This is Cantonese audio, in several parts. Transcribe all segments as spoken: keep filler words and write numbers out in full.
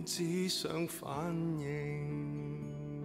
只想反應。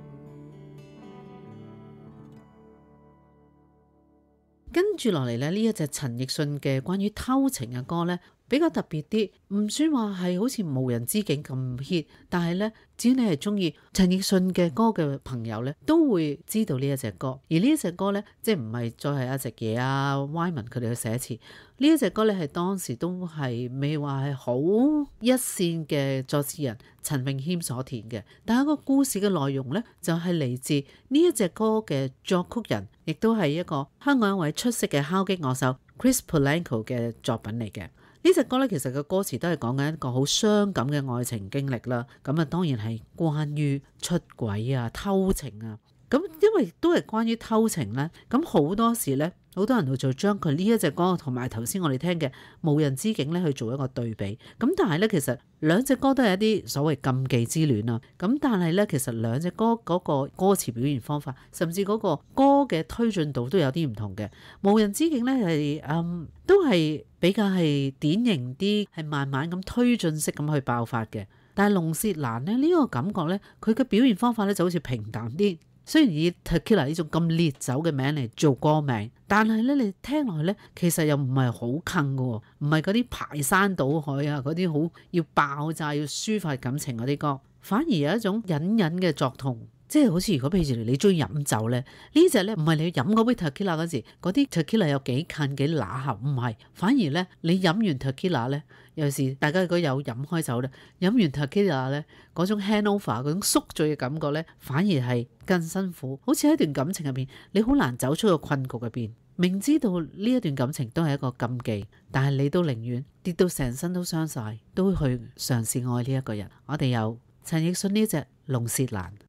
跟住落嚟咧，呢一隻陳奕迅嘅關於偷情嘅歌呢，比較特別啲，唔算話係好似無人之境咁 hit，但係呢，只要你係中意陳奕迅嘅歌嘅朋友呢，都會知道呢一隻歌。而呢一隻歌呢，即係唔係再係阿隻嘢啊、Wyman 佢哋嘅寫詞，呢一隻歌呢，係當時都係未話係好一線嘅作詞人陳詠謙所填嘅，但係個故事嘅內容呢，就係嚟自呢一隻歌嘅作曲人，亦都係一個香港一位出色嘅敲擊樂手 Chris Polanco 嘅作品嚟嘅。呢隻歌咧，其實個歌詞都係講緊一個好傷感嘅愛情經歷啦。咁啊，當然係關於出軌啊、偷情啊。咁因為都係關於偷情咧，咁好多時咧，好多人就將佢呢一隻歌同埋頭先我哋聽嘅無人之境咧去做一個對比。咁但係咧，其實兩隻歌都係一啲所謂禁忌之戀啊。咁但係咧，其實兩隻歌嗰個歌詞表現方法，甚至嗰個歌嘅推進度都有啲唔同嘅。無人之境咧係嗯都係比較係典型啲，係慢慢咁推進式咁去爆發嘅。但係龍舌蘭咧呢個感覺咧，佢嘅表現方法咧就好似平淡啲。雖然以 Tequila 呢種咁烈酒嘅名嚟做歌名，但係咧你聽落去咧，其實又唔係好近嘅，唔係嗰啲排山倒海啊，嗰啲好要爆炸要抒發感情嗰啲歌，反而有一種隱隱嘅作痛。即係好似如果譬如你中意飲酒咧，呢隻咧唔係你飲嗰杯 Tequila 嗰時，嗰啲 Tequila 有幾近幾乸合，唔係，反而咧你飲完 Tequila 咧，有時大家如果有飲開酒咧，飲完 Tequila 咧嗰種 hangover 嗰種宿醉嘅感覺咧，反而係更辛苦。好似喺一段感情入邊，你好難走出個困局入邊，明知道呢一段感情都係一個禁忌，但係你都寧願跌到成身都傷晒，都去嘗試愛呢一個人。我哋有陳奕迅呢隻龍舌蘭。